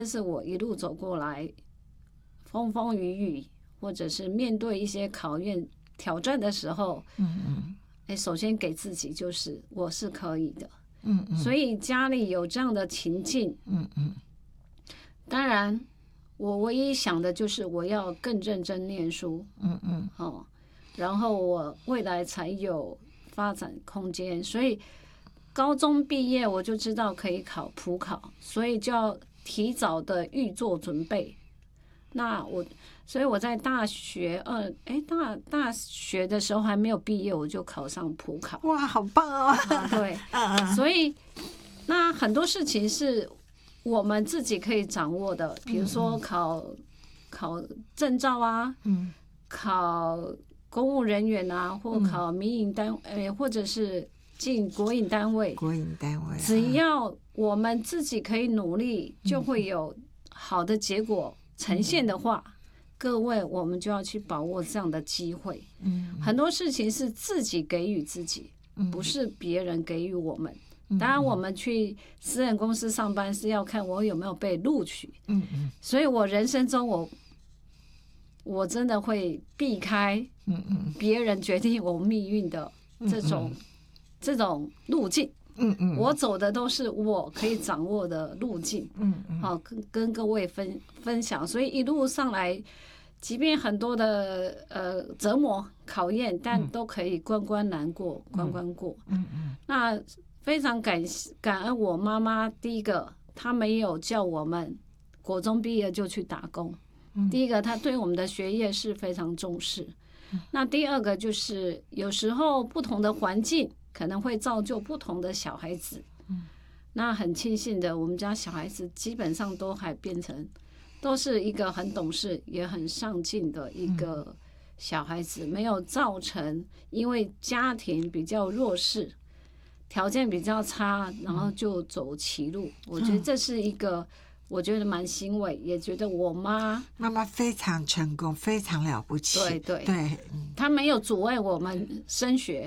这是我一路走过来，风风雨雨，或者是面对一些考验、挑战的时候，首先给自己就是我是可以的，所以家里有这样的情境，当然我唯一想的就是我要更认真念书，然后我未来才有发展空间，所以高中毕业我就知道可以考普考，所以就要提早的预做准备。所以我在大学大学的时候还没有毕业，我就考上普考。 哇，好棒哦！ 对，所以那很多事情是我们自己可以掌握的，比如说考证照啊，考公务人员啊，或考民营单位，或者是进国营单位，只要我们自己可以努力，就会有好的结果呈现的话，各位我们就要去把握这样的机会。很多事情是自己给予自己，不是别人给予我们。当然我们去私人公司上班是要看我有没有被录取，所以我人生中我真的会避开别人决定我命运的这种路径，我走的都是我可以掌握的路径，跟各位分享。所以一路上来，即便很多的折磨考验，但都可以关关难过关关过。那非常感恩我妈妈，第一个她没有叫我们国中毕业就去打工，第一个她对我们的学业是非常重视。那第二个就是有时候不同的环境可能会造就不同的小孩子，那很庆幸的，我们家小孩子基本上都还都是一个很懂事也很上进的一个小孩子，没有造成因为家庭比较弱势，条件比较差，然后就走歧路。我觉得这是一个我觉得蛮欣慰，也觉得我妈妈非常成功，非常了不起。对， 她没有阻碍我们升学，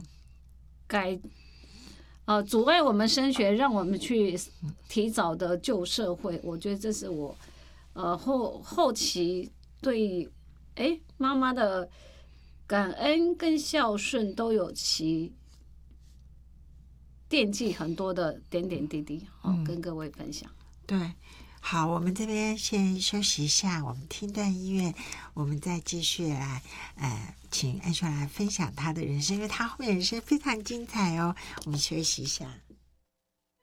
阻碍我们升学，让我们去提早的就社会。我觉得这是我后期对妈妈的感恩跟孝顺都有其惦记很多的点点滴滴，跟各位分享。 对，好，我们这边先休息一下，我们听段音乐，我们再继续来请安秀来分享她的人生，因为她后面人生非常精彩哦。我们休息一下。